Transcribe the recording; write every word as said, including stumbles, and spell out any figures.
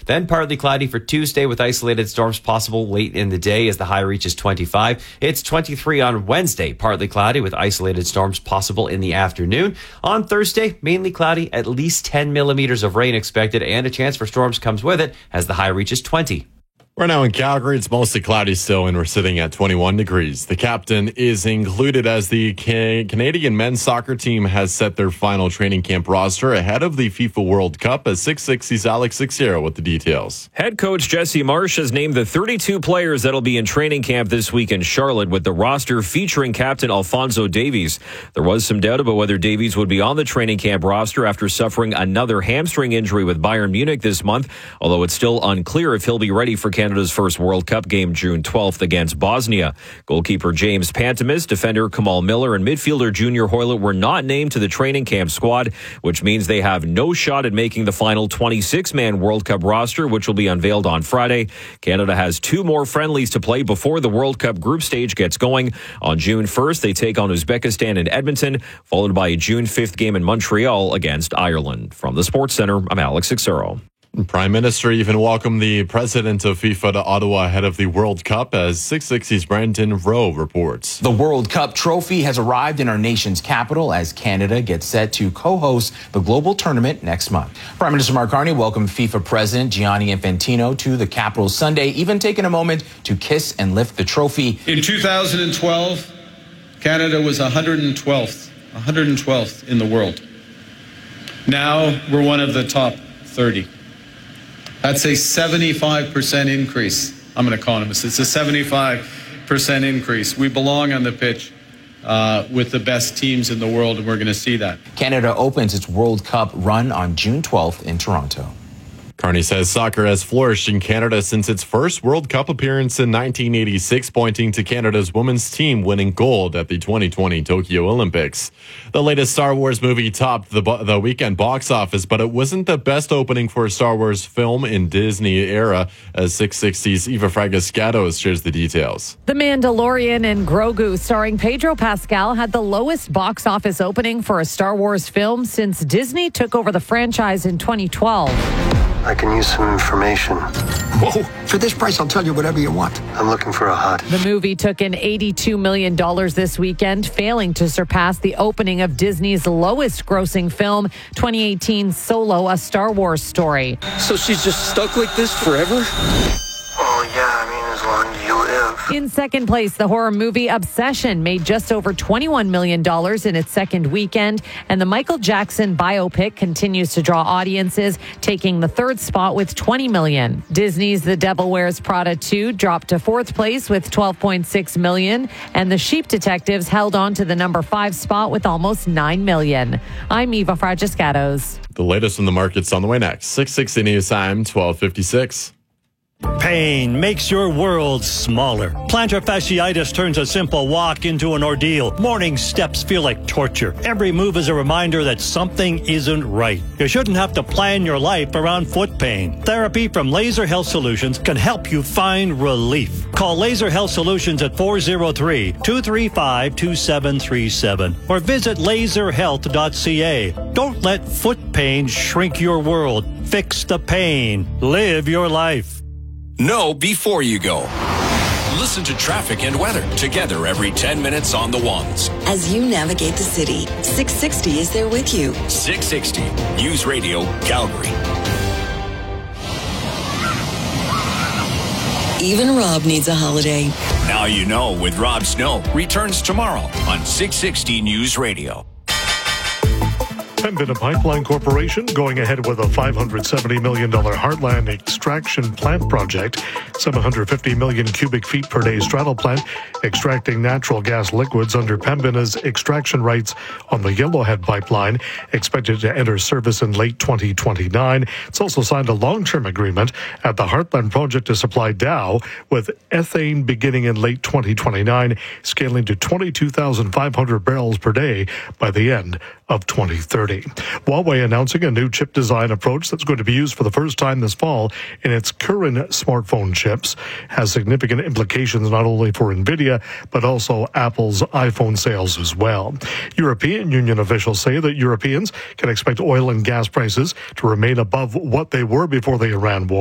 Then partly cloudy for Tuesday with isolated storms possible late in the day as the high reaches twenty-five. It's twenty-three on Wednesday, partly cloudy with isolated storms possible in the afternoon. On Thursday, mainly cloudy, at least ten millimeters of rain expected, and a chance for storms comes with it as the high reaches twenty. We're now in Calgary. It's mostly cloudy still, and we're sitting at twenty-one degrees. The captain is included as the Ca- Canadian men's soccer team has set their final training camp roster ahead of the FIFA World Cup, as six sixty's Alex Sixiero with the details. Head coach Jesse Marsh has named the thirty-two players that'll be in training camp this week in Charlotte, with the roster featuring captain Alphonso Davies. There was some doubt about whether Davies would be on the training camp roster after suffering another hamstring injury with Bayern Munich this month, although it's still unclear if he'll be ready for Canada. Canada's first World Cup game June twelfth against Bosnia. Goalkeeper James Pantemis, defender Kamal Miller, and midfielder Junior Hoylett were not named to the training camp squad, which means they have no shot at making the final twenty-six man World Cup roster, which will be unveiled on Friday. Canada has two more friendlies to play before the World Cup group stage gets going. On June first, they take on Uzbekistan in Edmonton, followed by a June fifth game in Montreal against Ireland. From the Sports Center, I'm Alex Sixiero. Prime Minister even welcomed the president of FIFA to Ottawa ahead of the World Cup, as six sixty's Brandon Rowe reports. The World Cup trophy has arrived in our nation's capital as Canada gets set to co-host the global tournament next month. Prime Minister Mark Carney welcomed FIFA President Gianni Infantino to the capital Sunday, even taking a moment to kiss and lift the trophy. In two thousand twelve, Canada was one hundred twelfth, one hundred twelfth in the world. Now we're one of the top thirty. That's a seventy-five percent increase. I'm an economist. It's a seventy-five percent increase. We belong on the pitch uh, with the best teams in the world, and we're going to see that. Canada opens its World Cup run on June twelfth in Toronto. Carney says soccer has flourished in Canada since its first World Cup appearance in nineteen eighty-six, pointing to Canada's women's team winning gold at the twenty twenty Tokyo Olympics. The latest Star Wars movie topped the, the weekend box office, but it wasn't the best opening for a Star Wars film in Disney era, as six sixty's Eva Fragascatos shares the details. The Mandalorian and Grogu, starring Pedro Pascal, had the lowest box office opening for a Star Wars film since Disney took over the franchise in twenty twelve. I can use some information. Whoa, for this price, I'll tell you whatever you want. I'm looking for a hut. The movie took in eighty-two million dollars this weekend, failing to surpass the opening of Disney's lowest grossing film, twenty eighteen Solo, A Star Wars Story. So she's just stuck like this forever? Oh, yeah, I mean, as long as you live. In second place, the horror movie Obsession made just over twenty-one million dollars in its second weekend, and the Michael Jackson biopic continues to draw audiences, taking the third spot with twenty million dollars. Disney's The Devil Wears Prada two dropped to fourth place with twelve point six million dollars, and The Sheep Detectives held on to the number five spot with almost nine million dollars. I'm Eva Fragascatos. The latest from the markets on the way next. six sixty News Time, twelve fifty-six. Pain makes your world smaller. Plantar fasciitis turns a simple walk into an ordeal. Morning steps feel like torture. Every move is a reminder that something isn't right. You shouldn't have to plan your life around foot pain. Therapy from Laser Health Solutions can help you find relief. Call Laser Health Solutions at four oh three, two three five, two seven three seven or visit laser health dot c a. Don't let foot pain shrink your world. Fix the pain. Live your life. Know before you go. Listen to traffic and weather together every ten minutes on the ones. As you navigate the city, six sixty is there with you. six sixty News Radio, Calgary. Even Rob needs a holiday. Now you know with Rob Snow returns tomorrow on six sixty News Radio. Pembina Pipeline Corporation going ahead with a five hundred seventy million dollars Heartland extraction plant project, seven hundred fifty million cubic feet per day straddle plant, extracting natural gas liquids under Pembina's extraction rights on the Yellowhead Pipeline, expected to enter service in late twenty twenty-nine. It's also signed a long-term agreement at the Heartland project to supply Dow with ethane beginning in late twenty twenty-nine, scaling to twenty-two thousand five hundred barrels per day by the end of twenty thirty. Huawei announcing a new chip design approach that's going to be used for the first time this fall in its current smartphone chips. Has significant implications not only for Nvidia, but also Apple's iPhone sales as well. European Union officials say that Europeans can expect oil and gas prices to remain above what they were before the Iran war.